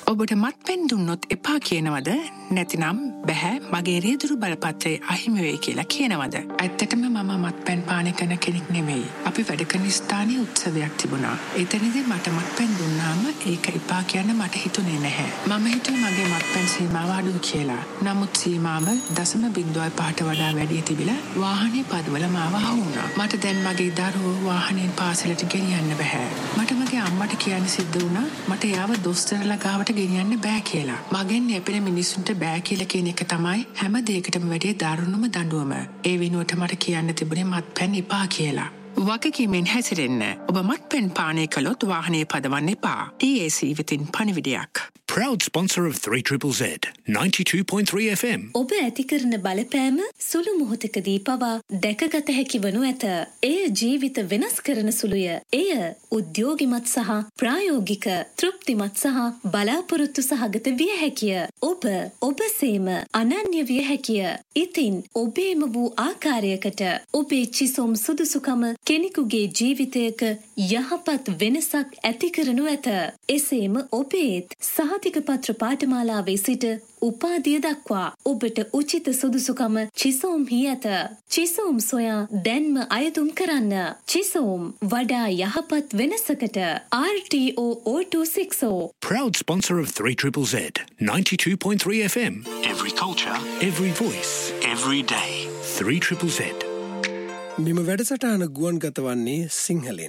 ඔබට මත්පැන් දුන්නොත් එපා කියනවද? නැතිනම් බැහැ මගේ රියදුරු බලපත්‍රය අහිමි වෙයි කියලා කියනවද? ඇත්තටම මම මත්පැන් පානය කරන කෙනෙක් නෙමෙයි. අපි වැඩ කරන ස්ථානයේ උත්සවයක් තිබුණා. එතනදී මට මත්පැන් දුන්නාම ඒක එපා කියන්න මට හිතුනේ නැහැ. මම හිතුවේ මගේ මත්පැන් සීමාව අඩුයි කියලා. නමුත් සීමාව 0.5ට වඩා වැඩි තිබිලා වාහනේ පදවල මාව අහුණා. මට දැන් මගේ දරුවෝ වාහනයෙන් පාසලට ගෙනියන්න බෑ. මට මගේ අම්මට කියන්න සිද්ධ වුණා මට එයාව දොස්තරලා ගාවට ගෙනියන්න බෑ කියලා. මගෙන් යැපෙන මිනිස්සුන්ට බෑ කියලා කියන එක තමයි හැම දෙයකටම වැඩිය දරුණුම දඬුවම. ඒ වෙනුවට මට කියන්න තිබුණේ මත්පැන් එපා කියලා. වගකීමෙන් හැසිරෙන්න. ඔබ මත්පැන් පානය කළොත් වාහනේ පදවන්න එපා. TAC වෙතින් පණිවිඩයක්. Proud sponsor of 3ZZZ 92.3 FM. ඔබ ඇති කරන බලපෑම සුළු මොහොතකදී පවා දැකගත හැකි වනු ඇත. එය ජීවිත වෙනස් කරන සුළුය. එය උද්‍යෝගිමත් සහ ප්‍රායෝගික, තෘප්තිමත් සහ බලාපොරොත්තු සහගත විය හැකිය. ඔබ සේම අනන්‍ය විය හැකිය. ඉතින් ඔබේම වූ ආකාරයකට ඔබේ චිසොම් සුදුසුකම කෙනෙකුගේ ජීවිතයක යහපත් වෙනසක් ඇති කරනු ඇත. එසේම ඔබේත් සහතිකපත්‍ර පාඨමාලාවේ සිට උපාධිය දක්වා ඔබට උචිත සුදුසුකම චිසෝම්හි ඇත. චිසෝම් සොයා දැන්ම අයදුම් කරන්න. චිසෝම් වඩා යහපත් වෙනසකට. RTO 0260. Proud sponsor of 3ZZZ 92.3 FM. Every culture, every voice, every day. 3ZZZ. මෙම වැඩසටහන ගුවන්ගත වන්නේ සිංහලෙන්.